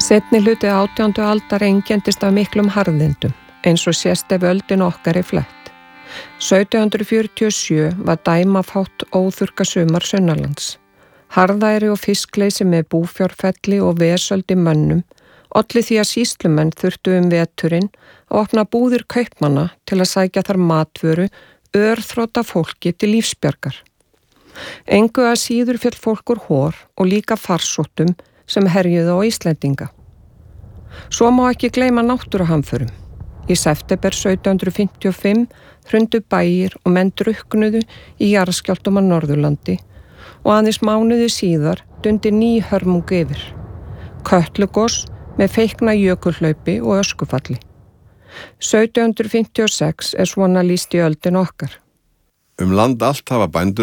Seinni hluti 18. aldar einkenndist af miklum harðindum, eins og sést ef öldin okkar flett. 1747 var dæmafátt óþurrka sumar Sunnarlands. Harðæri og fiskleysi með búfjárfelli og vesöldi mönnum olli því að sýslumenn þurftu veturinn að opna búðir kaupmanna til að sækja þar matvöru örþrota fólki til lífsbjargar. Engu að síður féll fólk úr hór og líka farsóttum sem herjuðu á Íslendinga. Svo má ekki gleyma náttúruhamförum. Í september 1755 hrundu bæir og menn drukknuðu í jarðskjálftum á Norðurlandi og aðeins mánuði síðar dundi ný hörmung yfir. Kötlugos með feikna jökulhlaupi og öskufalli. 1756 svona lýst í öldin okkar. Land allt hafa bændur